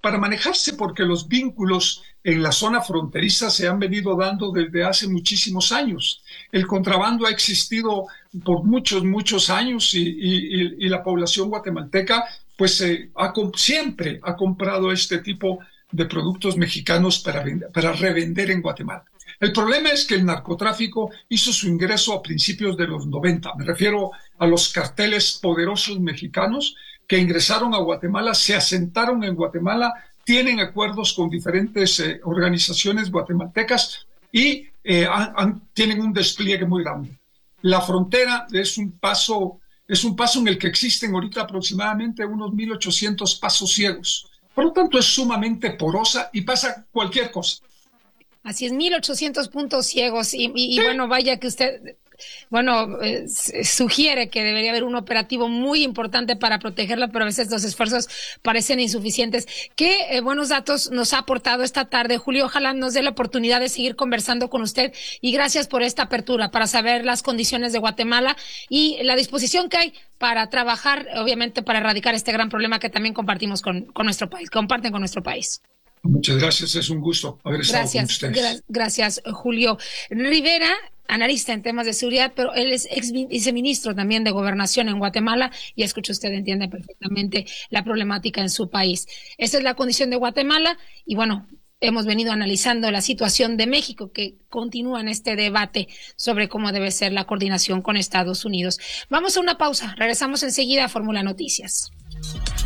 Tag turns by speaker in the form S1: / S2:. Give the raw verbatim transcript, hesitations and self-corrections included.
S1: para manejarse, porque los vínculos en la zona fronteriza se han venido dando desde hace muchísimos años. El contrabando ha existido por muchos, muchos años y, y, y la población guatemalteca pues eh, ha, siempre ha comprado este tipo de productos mexicanos para, para revender en Guatemala. El problema es que el narcotráfico hizo su ingreso a principios de los noventa. Me refiero a los carteles poderosos mexicanos que ingresaron a Guatemala, se asentaron en Guatemala, tienen acuerdos con diferentes eh, organizaciones guatemaltecas y eh, han, han, tienen un despliegue muy grande. La frontera es un paso, es un paso en el que existen ahorita aproximadamente unos mil ochocientos pasos ciegos. Por lo tanto, es sumamente porosa y pasa cualquier cosa.
S2: Así es, mil ochocientos puntos ciegos y, y, y bueno, vaya que usted, bueno, eh, sugiere que debería haber un operativo muy importante para protegerla, pero a veces los esfuerzos parecen insuficientes. ¿Qué eh, buenos datos nos ha aportado esta tarde, Julio? Ojalá nos dé la oportunidad de seguir conversando con usted y gracias por esta apertura para saber las condiciones de Guatemala y la disposición que hay para trabajar, obviamente, para erradicar este gran problema que también compartimos con, con nuestro país, comparten con nuestro país.
S1: Muchas gracias, es un gusto haber estado
S2: gracias,
S1: con ustedes.
S2: Gra- gracias, Julio Rivera, analista en temas de seguridad, pero él es ex viceministro también de Gobernación en Guatemala y escucha usted, entiende perfectamente la problemática en su país. Esa es la condición de Guatemala y bueno, hemos venido analizando la situación de México que continúa en este debate sobre cómo debe ser la coordinación con Estados Unidos. Vamos a una pausa, regresamos enseguida a Fórmula Noticias.